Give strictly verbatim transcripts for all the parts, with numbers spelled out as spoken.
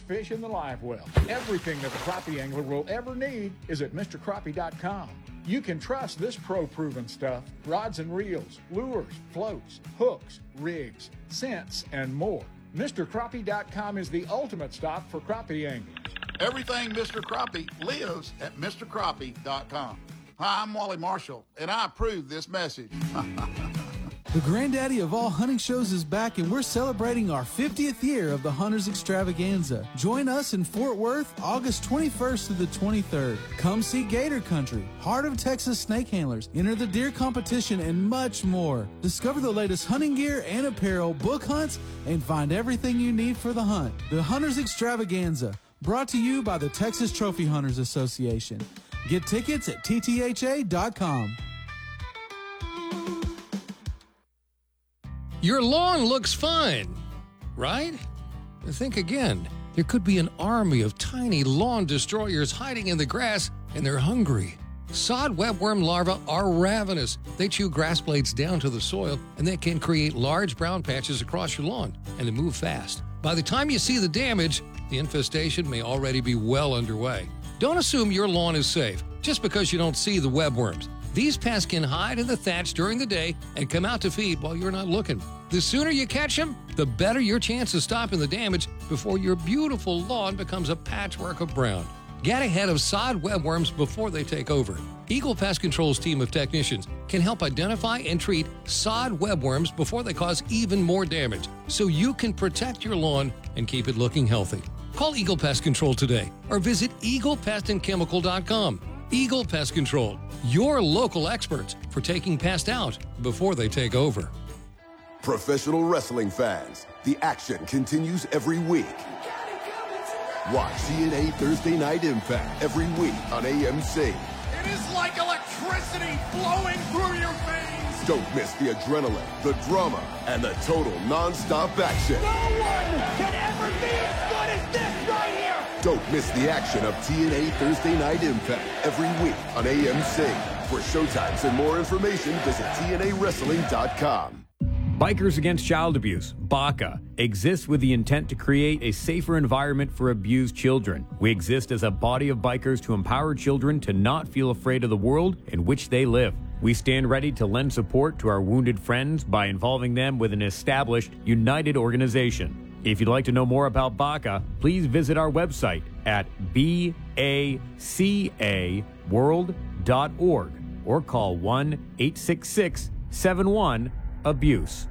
fish in the live well. Everything that the crappie angler will ever need is at Mister Crappie dot com. You can trust this pro-proven stuff: rods and reels, lures, floats, hooks, rigs, scents, and more. Mister Crappie dot com is the ultimate stop for crappie anglers. Everything Mister Crappie lives at Mister Crappie dot com. Hi, I'm Wally Marshall, and I approve this message. The granddaddy of all hunting shows is back, and we're celebrating our fiftieth year of the Hunters Extravaganza. Join us in Fort Worth, August twenty-first through the twenty-third. Come see Gator Country, Heart of Texas snake handlers, enter the deer competition, and much more. Discover the latest hunting gear and apparel, book hunts, and find everything you need for the hunt. The Hunters Extravaganza, brought to you by the Texas Trophy Hunters Association. Get tickets at T T H A dot com. Your lawn looks fine, right? Think again. There could be an army of tiny lawn destroyers hiding in the grass, and they're hungry. Sod webworm larvae are ravenous. They chew grass blades down to the soil, and they can create large brown patches across your lawn, and they move fast. By the time you see the damage, the infestation may already be well underway. Don't assume your lawn is safe just because you don't see the webworms. These pests can hide in the thatch during the day and come out to feed while you're not looking. The sooner you catch them, the better your chance of stopping the damage before your beautiful lawn becomes a patchwork of brown. Get ahead of sod webworms before they take over. Eagle Pest Control's team of technicians can help identify and treat sod webworms before they cause even more damage, so you can protect your lawn and keep it looking healthy. Call Eagle Pest Control today or visit eagle pest and chemical dot com. Eagle Pest Control, your local experts for taking pests out before they take over. Professional wrestling fans, the action continues every week. Watch T N A Thursday Night Impact every week on A M C. It is like electricity flowing through your veins. Don't miss the adrenaline, the drama, and the total non-stop action. No one can ever be as good as this right here. Don't miss the action of T N A Thursday Night Impact every week on A M C. For showtimes and more information, visit T N A wrestling dot com. Bikers Against Child Abuse, B A C A, exists with the intent to create a safer environment for abused children. We exist as a body of bikers to empower children to not feel afraid of the world in which they live. We stand ready to lend support to our wounded friends by involving them with an established, united organization. If you'd like to know more about B A C A, please visit our website at B A C A world dot org or call one eight six six, seven one, abuse.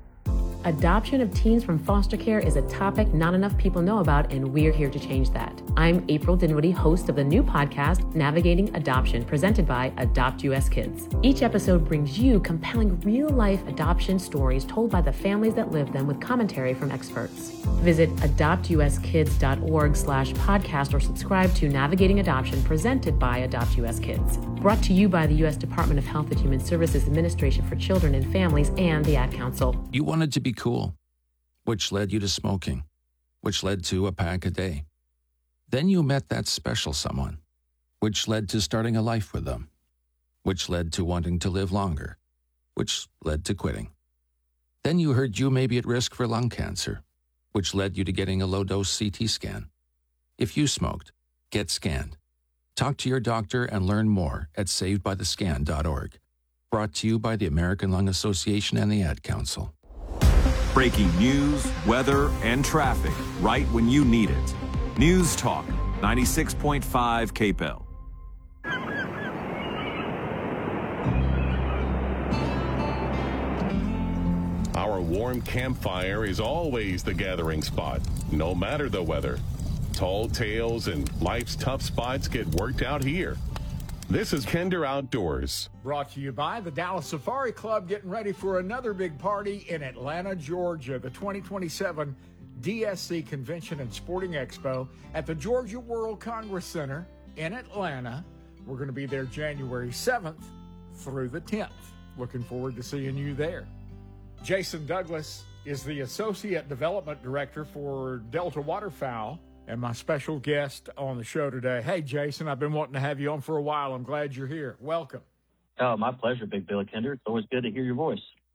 Adoption of teens from foster care is a topic not enough people know about, and we're here to change that. I'm April Dinwiddie, host of the new podcast, Navigating Adoption, presented by Adopt U S Kids. Each episode brings you compelling real-life adoption stories told by the families that live them with commentary from experts. Visit adopt u s kids dot org slash podcast or subscribe to Navigating Adoption, presented by Adopt U S Kids. Brought to you by the U S Department of Health and Human Services Administration for Children and Families and the Ad Council. You wanted to be cool, which led you to smoking, which led to a pack a day. Then you met that special someone, which led to starting a life with them, which led to wanting to live longer, which led to quitting. Then you heard you may be at risk for lung cancer, which led you to getting a low-dose C T scan. If you smoked, get scanned. Talk to your doctor and learn more at saved by the scan dot org. Brought to you by the American Lung Association and the Ad Council. Breaking news, weather, and traffic right when you need it. News Talk, ninety-six point five K P E L. Our warm campfire is always the gathering spot, no matter the weather. Tall tales and life's tough spots get worked out here. This is Kinder Outdoors. Brought to you by the Dallas Safari Club, getting ready for another big party in Atlanta, Georgia. The twenty twenty-seven D S C Convention and Sporting Expo at the Georgia World Congress Center in Atlanta. We're going to be there January seventh through the tenth. Looking forward to seeing you there. Jason Douglas is the Associate Development Director for Delta Waterfowl and my special guest on the show today. Hey, Jason, I've been wanting to have you on for a while. I'm glad you're here. Welcome. Oh, my pleasure, Big Billy Kinder. It's always good to hear your voice.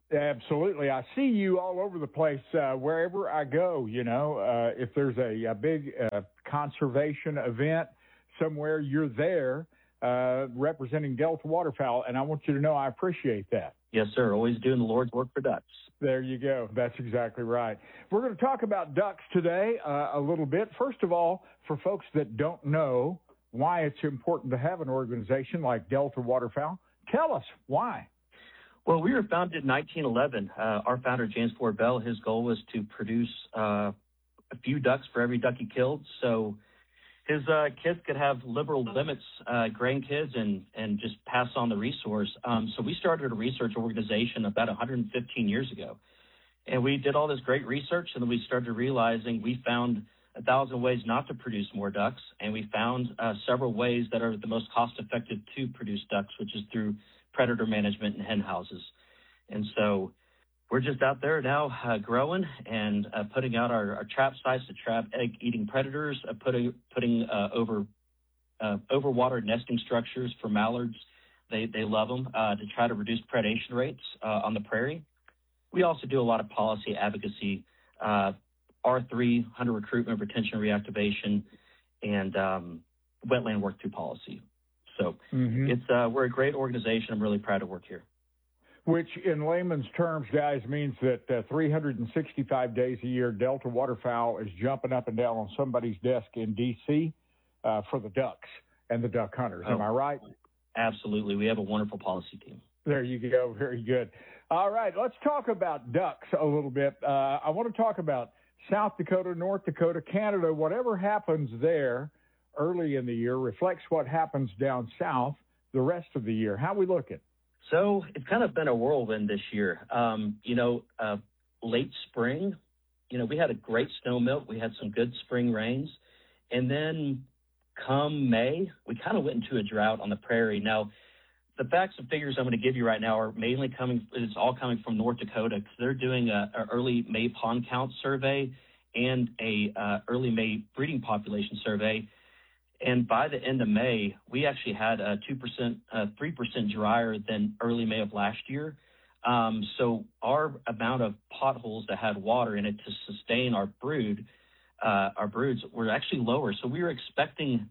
Absolutely. I see you all over the place uh, wherever I go, you know. Uh, if there's a, a big uh, conservation event somewhere, you're there uh, representing Delta Waterfowl, and I want you to know I appreciate that. Yes, sir. Always doing the Lord's work for ducks. There you go. That's exactly right. We're going to talk about ducks today uh, a little bit. First of all, for folks that don't know why it's important to have an organization like Delta Waterfowl, tell us why. Well, we were founded in nineteen eleven. Uh, our founder, James Ford Bell, his goal was to produce uh, a few ducks for every duck he killed. So his uh, kids could have liberal limits, uh, grandkids, and, and just pass on the resource. Um, so we started a research organization about one hundred fifteen years ago. And we did all this great research, and then we started realizing we found a thousand ways not to produce more ducks, and we found uh, several ways that are the most cost-effective to produce ducks, which is through predator management and hen houses. And so we're just out there now uh, growing and uh, putting out our, our trap sites to trap egg-eating predators, uh, putting putting uh, over uh, overwater nesting structures for mallards. They they love them uh, to try to reduce predation rates uh, on the prairie. We also do a lot of policy advocacy, uh, R three, hunter recruitment, retention, reactivation, and um, wetland work through policy. So mm-hmm. it's uh, we're a great organization. I'm really proud to work here. Which in layman's terms, guys, means that uh, three hundred sixty-five days a year, Delta Waterfowl is jumping up and down on somebody's desk in D C uh, for the ducks and the duck hunters. Am oh, I right? Absolutely. We have a wonderful policy team. There you go. Very good. All right. Let's talk about ducks a little bit. Uh, I want to talk about South Dakota, North Dakota, Canada. Whatever happens there early in the year reflects what happens down south the rest of the year. How we looking? So it's kind of been a whirlwind this year. Um, you know, uh, late spring, you know, we had a great snow melt. We had some good spring rains. And then come May, we kind of went into a drought on the prairie. Now, the facts and figures I'm going to give you right now are mainly coming, it's all coming from North Dakota, because they're doing a, a early May pond count survey and a uh, early May breeding population survey. And by the end of May, we actually had a two percent, uh, three percent drier than early May of last year. Um, so our amount of potholes that had water in it to sustain our brood, uh, our broods were actually lower. So we were expecting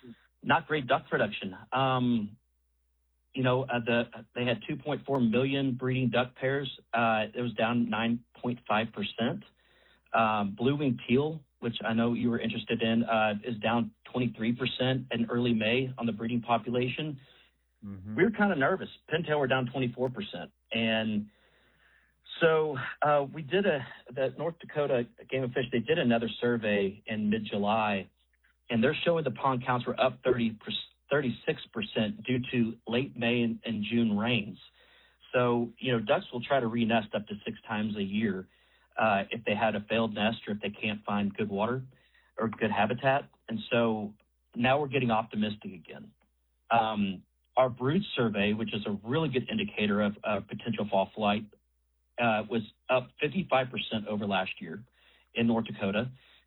not great duck production. Um, you know, uh, the they had two point four million breeding duck pairs. Uh, it was down nine point five percent. Um, blue-winged teal, which I know you were interested in, uh, is down twenty-three percent in early May on the breeding population. Mm-hmm. We were kind of nervous. Pintail were down twenty-four percent. And so uh, we did a, the North Dakota Game and Fish, they did another survey in mid-July, and they're showing the pond counts were up thirty, thirty-six percent due to late May and, and June rains. So, you know, ducks will try to re-nest up to six times a year. Uh, if they had a failed nest or if they can't find good water or good habitat. And so now we're getting optimistic again. Um, our brood survey, which is a really good indicator of uh, potential fall flight, uh, was up fifty-five percent over last year in North Dakota.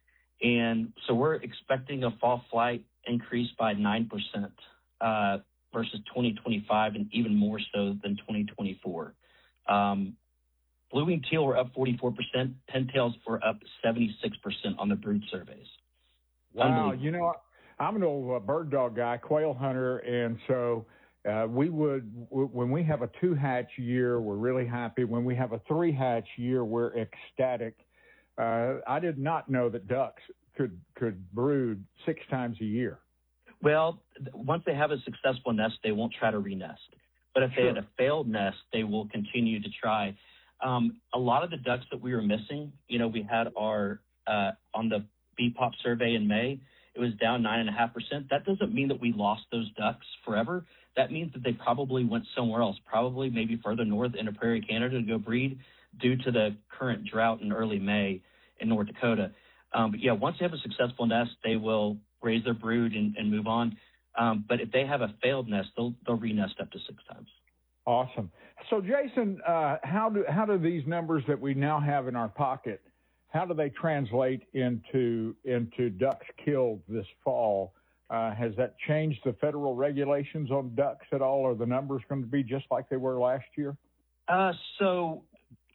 And so we're expecting a fall flight increase by nine percent uh, versus twenty twenty-five, and even more so than twenty twenty-four. Um, Blue-winged teal were up forty-four percent. Pintails were up seventy-six percent on the brood surveys. Wow. You know, I'm an old uh, bird dog guy, quail hunter, and so uh, we would, w- when we have a two-hatch year, we're really happy. When we have a three-hatch year, we're ecstatic. Uh, I did not know that ducks could, could brood six times a year. Well, once they have a successful nest, they won't try to re-nest. But if sure. they had a failed nest, they will continue to try. Um, a lot of the ducks that we were missing, you know, we had our, uh, on the B P O P survey in May, it was down nine and a half percent. That doesn't mean that we lost those ducks forever. That means that they probably went somewhere else, probably maybe further north into Prairie, Canada to go breed due to the current drought in early May in North Dakota. Um, but yeah, once they have a successful nest, they will raise their brood and, and move on. Um, but if they have a failed nest, they'll, they'll re-nest up to six times. Awesome. So, Jason, uh, how do how do these numbers that we now have in our pocket, how do they translate into into ducks killed this fall? Uh, has that changed the federal regulations on ducks at all? Are the numbers going to be just like they were last year? Uh, so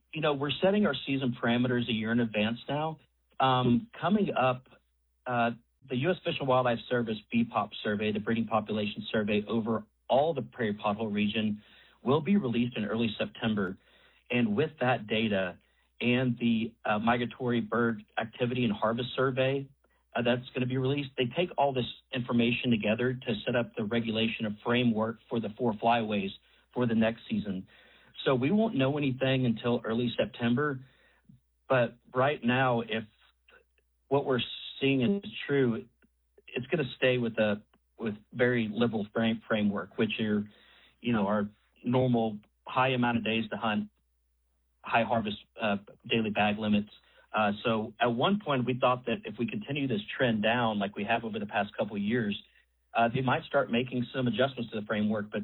you know, we're setting our season parameters a year in advance now. Um, coming up, uh, the U S Fish and Wildlife Service B POP survey, the breeding population survey over all the prairie pothole region, will be released in early September. And with that data and the uh, migratory bird activity and harvest survey uh, that's going to be released, they take all this information together to set up the regulation of framework for the four flyways for the next season. So we won't know anything until early September. But right now, if what we're seeing is true, it's going to stay with a with very liberal frame, framework, which are, you know, our normal high amount of days to hunt, high harvest uh, daily bag limits. Uh, so at one point, we thought that if we continue this trend down like we have over the past couple of years, uh, they might start making some adjustments to the framework. But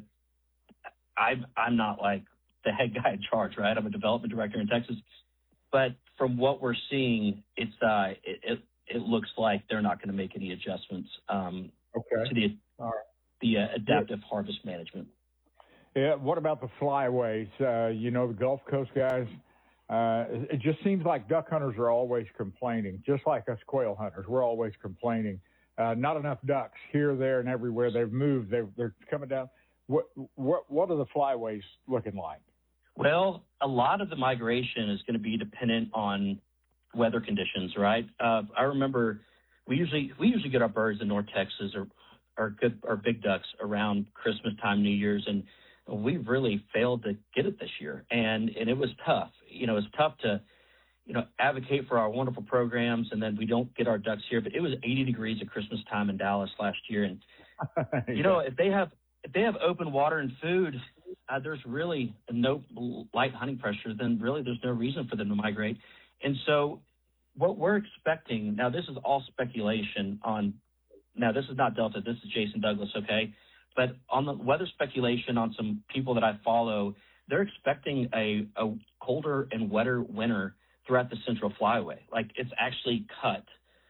I'm, I'm not like the head guy in charge, right? I'm a development director in Texas. But from what we're seeing, it's uh, it, it, it looks like they're not going to make any adjustments um, okay. to the, All right. the uh, adaptive yeah. harvest management. Yeah, what about the flyways? Uh, you know, the Gulf Coast guys, uh, it just seems like duck hunters are always complaining, just like us quail hunters. We're always complaining. Uh, not enough ducks here, there, and everywhere. They've moved. They're, they're coming down. What, what, what are the flyways looking like? Well, a lot of the migration is going to be dependent on weather conditions, right? Uh, I remember we usually we usually get our birds in North Texas or our good our big ducks around Christmas time, New Year's, and we've really failed to get it this year, and and it was tough. You know, it's tough to you know advocate for our wonderful programs, and then we don't get our ducks here. But it was eighty degrees at Christmas time in Dallas last year, and you know if they have if they have open water and food. Uh, there's really no light hunting pressure, then really there's no reason for them to migrate. And so what we're expecting, now this is all speculation on, now this is not Delta, this is Jason Douglas, okay? But on the weather speculation on some people that I follow, they're expecting a, a colder and wetter winter throughout the Central Flyway. Like it's actually cut.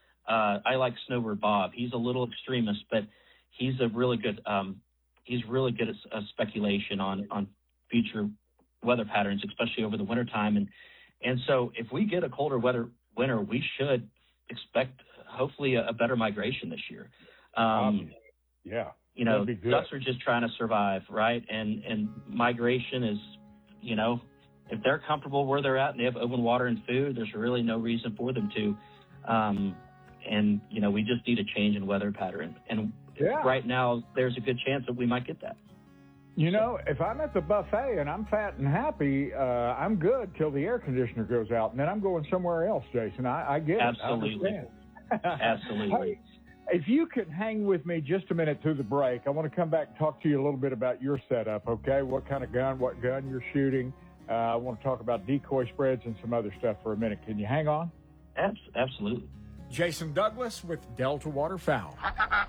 Uh, I like Snowbird Bob. He's a little extremist, but he's a really good um, He's really good at uh, speculation on, on future weather patterns, especially over the wintertime. And and so if we get a colder weather winter, we should expect hopefully a, a better migration this year. Um, um, yeah. You know, ducks are just trying to survive, right? And and migration is, you know, if they're comfortable where they're at and they have open water and food, there's really no reason for them to. Um, and, you know, we just need a change in weather pattern. And Yeah. right now, there's a good chance that we might get that. You know, if I'm at the buffet and I'm fat and happy, uh, I'm good till the air conditioner goes out, and then I'm going somewhere else, Jason. I, I get Absolutely. it. Absolutely. Absolutely. If you can hang with me just a minute through the break, I want to come back and talk to you a little bit about your setup, okay? What kind of gun, what gun you're shooting. Uh, I want to talk about decoy spreads and some other stuff for a minute. Can you hang on? Absolutely. Jason Douglas with Delta Waterfowl.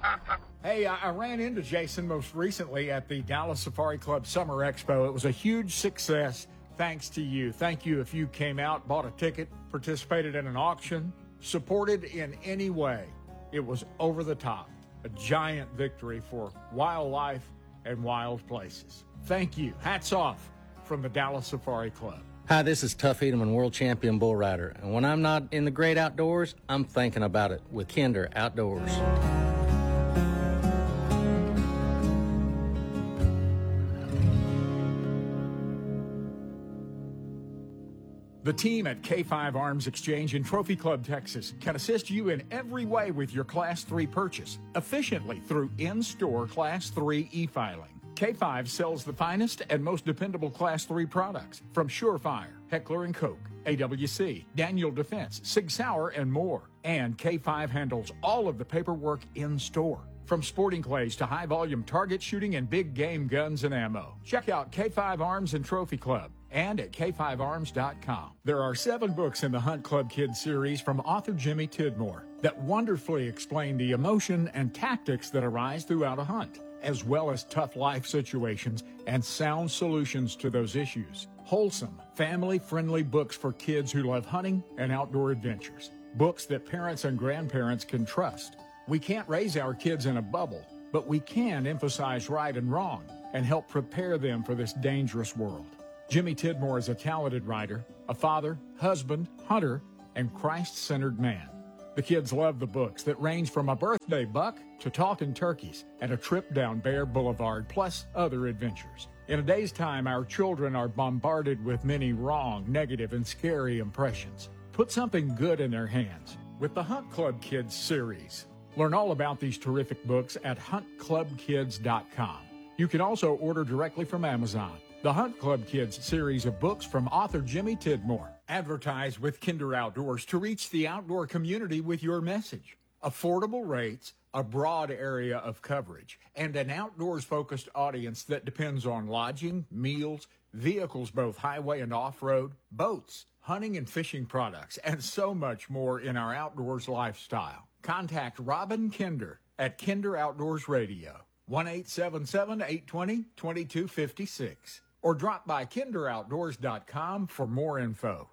Hey, I, I ran into Jason most recently at the Dallas Safari Club Summer Expo. It was a huge success thanks to you. Thank you if you came out, bought a ticket, participated in an auction, supported in any way. It was over the top, a giant victory for wildlife and wild places. Thank you. Hats off from the Dallas Safari Club. Hi, this is Tuff Edelman, world champion bull rider. And when I'm not in the great outdoors, I'm thinking about it with Kinder Outdoors. The team at K five Arms Exchange in Trophy Club, Texas can assist you in every way with your Class three purchase, efficiently through in-store Class three e-filing. K five sells the finest and most dependable Class three products from Surefire, Heckler and Koch, A W C, Daniel Defense, Sig Sauer, and more. And K five handles all of the paperwork in-store, from sporting clays to high-volume target shooting and big game guns and ammo. Check out K five Arms and Trophy Club and at K five arms dot com. There are seven books in the Hunt Club Kids series from author Jimmy Tidmore that wonderfully explain the emotion and tactics that arise throughout a hunt, as well as tough life situations and sound solutions to those issues. Wholesome, family-friendly books for kids who love hunting and outdoor adventures. Books that parents and grandparents can trust. We can't raise our kids in a bubble, but we can emphasize right and wrong and help prepare them for this dangerous world. Jimmy Tidmore is a talented writer, a father, husband, hunter, and Christ-centered man. The kids love the books that range from a birthday buck to talking turkeys and a trip down Bear Boulevard, plus other adventures. In a day's time, our children are bombarded with many wrong, negative, and scary impressions. Put something good in their hands with the Hunt Club Kids series. Learn all about these terrific books at hunt club kids dot com. You can also order directly from Amazon. The Hunt Club Kids series of books from author Jimmy Tidmore. Advertise with Kinder Outdoors to reach the outdoor community with your message. Affordable rates, a broad area of coverage, and an outdoors-focused audience that depends on lodging, meals, vehicles both highway and off-road, boats, hunting and fishing products, and so much more in our outdoors lifestyle. Contact Robin Kinder at Kinder Outdoors Radio, one eight seven seven, eight two zero, two two five six. Or drop by kinder outdoors dot com for more info.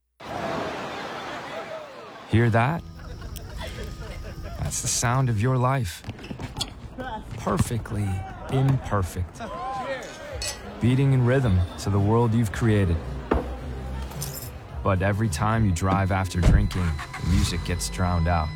Hear that? That's the sound of your life. Perfectly imperfect. Beating in rhythm to the world you've created. But every time you drive after drinking, the music gets drowned out.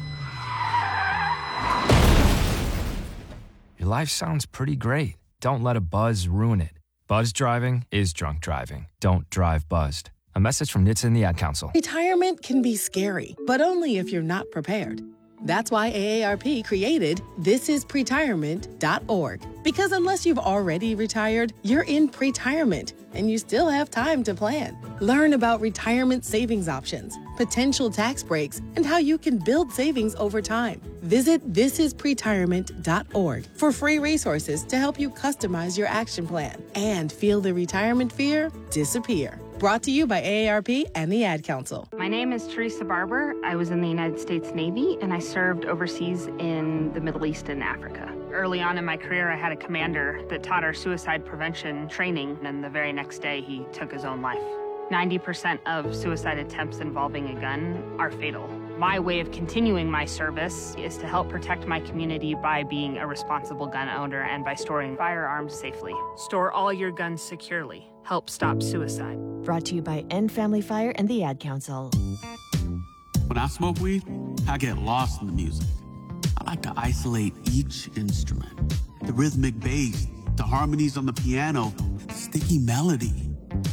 Your life sounds pretty great. Don't let a buzz ruin it. Buzz driving is drunk driving. Don't drive buzzed. A message from N H T S A and the Ad Council. Retirement can be scary, but only if you're not prepared. That's why A A R P created this is pretirement dot org. Because unless you've already retired, you're in pretirement, and you still have time to plan. Learn about retirement savings options, potential tax breaks, and how you can build savings over time. Visit this is pretirement dot org for free resources to help you customize your action plan and feel the retirement fear disappear. Brought to you by A A R P and the Ad Council. My name is Teresa Barber. I was in the United States Navy, and I served overseas in the Middle East and Africa. Early on in my career, I had a commander that taught our suicide prevention training, and the very next day, he took his own life. ninety percent of suicide attempts involving a gun are fatal. My way of continuing my service is to help protect my community by being a responsible gun owner and by storing firearms safely. Store all your guns securely. Help stop suicide. Brought to you by End Family Fire and the Ad Council. When I smoke weed, I get lost in the music. I like to isolate each instrument. The rhythmic bass, the harmonies on the piano, the sticky melody.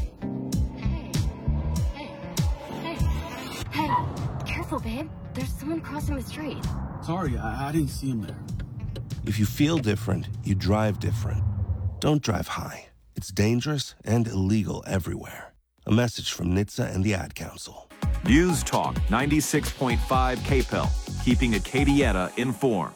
Hey, careful, babe. There's someone crossing the street. Sorry, I, I didn't see him there. If you feel different, you drive different. Don't drive high. It's dangerous and illegal everywhere. A message from N H T S A and the Ad Council. News Talk ninety-six point five K P E L, keeping Acadiana informed.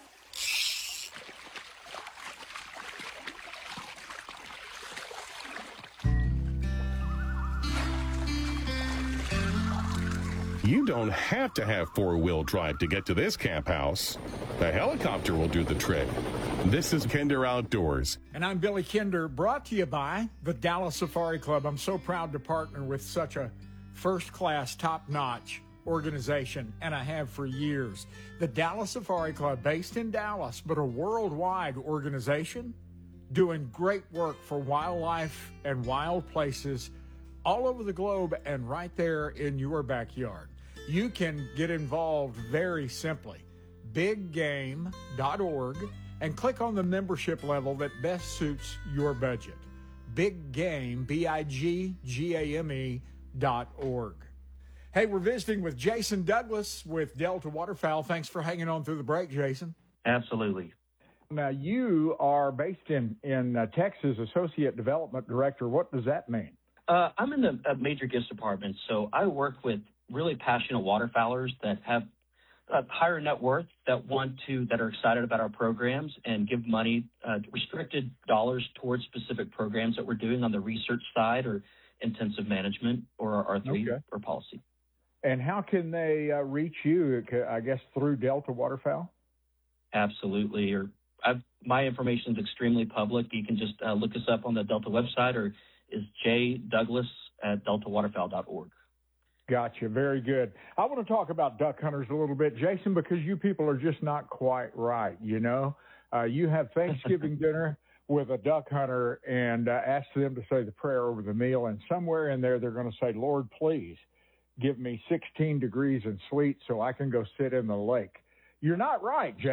You don't have to have four-wheel drive to get to this camp house. A helicopter will do the trick. This is Kinder Outdoors. And I'm Billy Kinder, brought to you by the Dallas Safari Club. I'm so proud to partner with such a first-class, top-notch organization, and I have for years. The Dallas Safari Club, based in Dallas, but a worldwide organization, doing great work for wildlife and wild places all over the globe and right there in your backyard. You can get involved very simply. big game dot org and click on the membership level that best suits your budget. Big Game, B I G G A M E dot org. Hey, we're visiting with Jason Douglas with Delta Waterfowl. Thanks for hanging on through the break, Jason. Absolutely. Now, you are based in, in uh, Texas, Associate Development Director. What does that mean? Uh, I'm in the uh, major gifts department, so I work with really passionate waterfowlers that have a higher net worth, that want to, that are excited about our programs and give money, uh, restricted dollars towards specific programs that we're doing on the research side or intensive management or our R three okay. or policy. And how can they uh, reach you, I guess, through Delta Waterfowl? Absolutely. Or I've, my information is extremely public. You can just uh, look us up on the Delta website, or is J Douglas at delta waterfowl dot org. Gotcha. Very good. I want to talk about duck hunters a little bit, Jason, because you people are just not quite right, you know. Uh, you have Thanksgiving dinner with a duck hunter and uh, ask them to say the prayer over the meal. And somewhere in there, they're going to say, Lord, please give me sixteen degrees and sweet so I can go sit in the lake. You're not right, Jay.